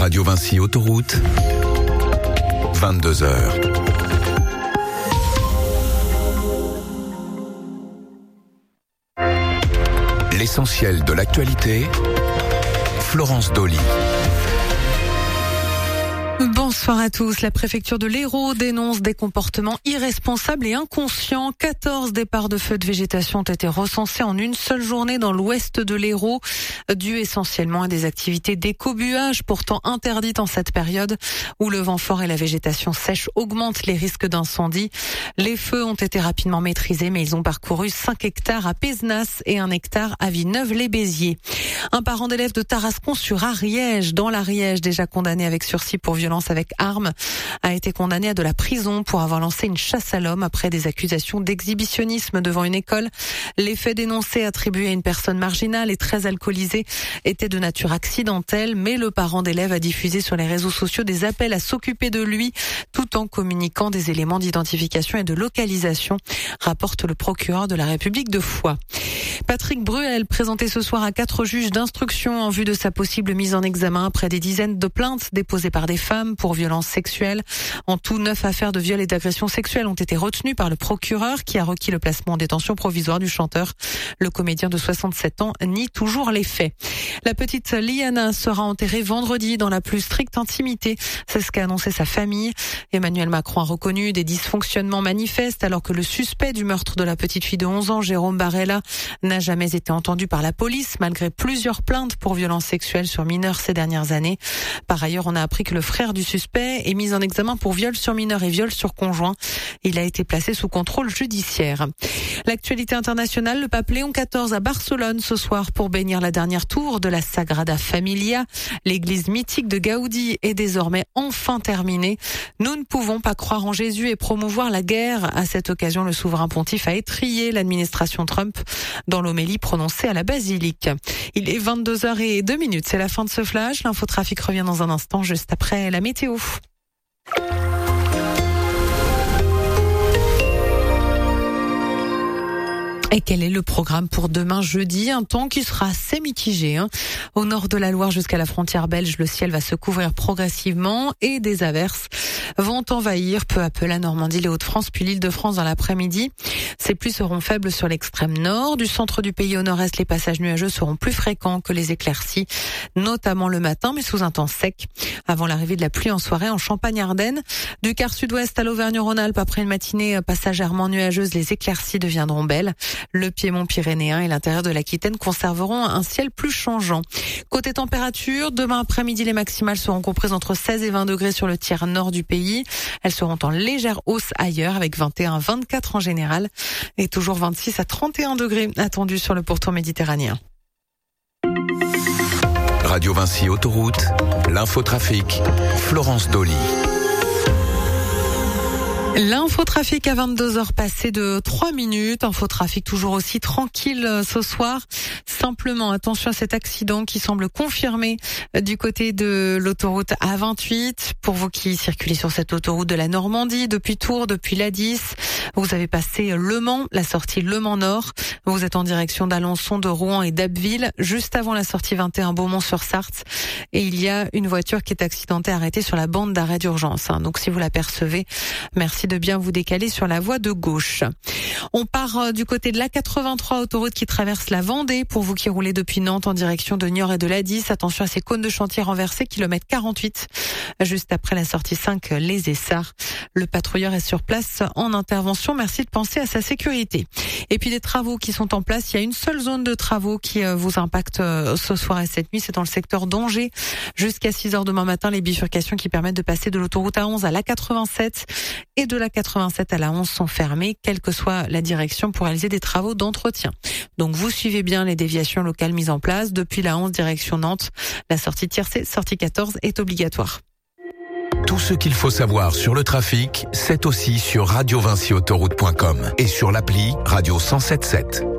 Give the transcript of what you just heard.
Radio Vinci Autoroute, 22h. L'essentiel de l'actualité, Florence Dolly. Bonsoir à tous. La préfecture de l'Hérault dénonce des comportements irresponsables et inconscients. 14 départs de feux de végétation ont été recensés en une seule journée dans l'ouest de l'Hérault, dû essentiellement à des activités d'écobuage pourtant interdites en cette période où le vent fort et la végétation sèche augmentent les risques d'incendie. Les feux ont été rapidement maîtrisés, mais ils ont parcouru 5 hectares à Pézenas et 1 hectare à Villeneuve-les-Béziers. Un parent d'élève de Tarascon-sur-Ariège, dans l'Ariège, déjà condamné avec sursis pour violence avec arme, a été condamné à de la prison pour avoir lancé une chasse à l'homme après des accusations d'exhibitionnisme devant une école. Les faits dénoncés attribués à une personne marginale et très alcoolisée étaient de nature accidentelle, mais le parent d'élève a diffusé sur les réseaux sociaux des appels à s'occuper de lui tout en communiquant des éléments d'identification et de localisation, rapporte le procureur de la République de Foix. Patrick Bruel, présenté ce soir à 4 juges d'instruction en vue de sa possible mise en examen après des dizaines de plaintes déposées par des femmes pour violences sexuelles. En tout, 9 affaires de viol et d'agression sexuelle ont été retenues par le procureur qui a requis le placement en détention provisoire du chanteur. Le comédien de 67 ans nie toujours les faits. La petite Liana sera enterrée vendredi dans la plus stricte intimité. C'est ce qu'a annoncé sa famille. Emmanuel Macron a reconnu des dysfonctionnements manifestes alors que le suspect du meurtre de la petite fille de 11 ans, Jérôme Barella, n'a jamais été entendu par la police malgré plusieurs plaintes pour violences sexuelles sur mineurs ces dernières années. Par ailleurs, on a appris que le frère du suspect est mis en examen pour viol sur mineur et viol sur conjoint. Il a été placé sous contrôle judiciaire. L'actualité internationale, le pape Léon XIV à Barcelone ce soir pour bénir la dernière tour de la Sagrada Familia. L'église mythique de Gaudi est désormais enfin terminée. Nous ne pouvons pas croire en Jésus et promouvoir la guerre. À cette occasion, le souverain pontife a étrillé l'administration Trump dans l'homélie prononcée à la basilique. Il est 22h02. C'est la fin de ce flash. L'infotrafic revient dans un instant, juste après la météo. Et quel est le programme pour demain jeudi? Un temps qui sera assez mitigé. Au nord de la Loire jusqu'à la frontière belge, le ciel va se couvrir progressivement et des averses vont envahir peu à peu la Normandie, les Hauts-de-France puis l'Île-de-France dans l'après-midi. Ces pluies seront faibles sur l'extrême nord. Du centre du pays au nord-est, les passages nuageux seront plus fréquents que les éclaircies, notamment le matin, mais sous un temps sec. Avant l'arrivée de la pluie en soirée en Champagne-Ardenne. Du quart sud-ouest à l'Auvergne-Rhône-Alpes, après une matinée passagèrement nuageuse, les éclaircies deviendront belles. Le Piémont pyrénéen et l'intérieur de l'Aquitaine conserveront un ciel plus changeant. Côté température, demain après-midi, les maximales seront comprises entre 16 et 20 degrés sur le tiers nord du pays. Elles seront en légère hausse ailleurs avec 21 à 24 en général et toujours 26 à 31 degrés attendus sur le pourtour méditerranéen. Radio Vinci Autoroute, l'infotrafic, Florence Dolly. L'infotrafic à 22h passé de 3 minutes. Infotrafic toujours aussi tranquille ce soir. Simplement, attention à cet accident qui semble confirmé du côté de l'autoroute A28. Pour vous qui circulez sur cette autoroute de la Normandie, depuis Tours, depuis l'A10, vous avez passé Le Mans, la sortie Le Mans Nord. Vous êtes en direction d'Alençon, de Rouen et d'Abbeville, juste avant la sortie 21 Beaumont-sur-Sarthe. Et il y a une voiture qui est accidentée arrêtée sur la bande d'arrêt d'urgence. Donc si vous l'apercevez, merci de bien vous décaler sur la voie de gauche. On part du côté de l'A83, autoroute qui traverse la Vendée. Pour vous qui roulez depuis Nantes en direction de Niort et de l'A10, attention à ces cônes de chantier renversés, kilomètre 48, juste après la sortie 5, les Essarts. Le patrouilleur est sur place en intervention. Merci de penser à sa sécurité. Et puis des travaux qui sont en place. Il y a une seule zone de travaux qui vous impacte ce soir et cette nuit. C'est dans le secteur d'Angers. Jusqu'à 6h demain matin, les bifurcations qui permettent de passer de l'autoroute A11 à l'A87 et de l'A87 à l'A11 sont fermées, quelle que soit la direction, pour réaliser des travaux d'entretien. Donc vous suivez bien les déviations locales mises en place. Depuis l'A11 direction Nantes, la sortie Tiercé, sortie 14 est obligatoire. Tout ce qu'il faut savoir sur le trafic, c'est aussi sur radiovinciautoroute.com et sur l'appli Radio 107.7.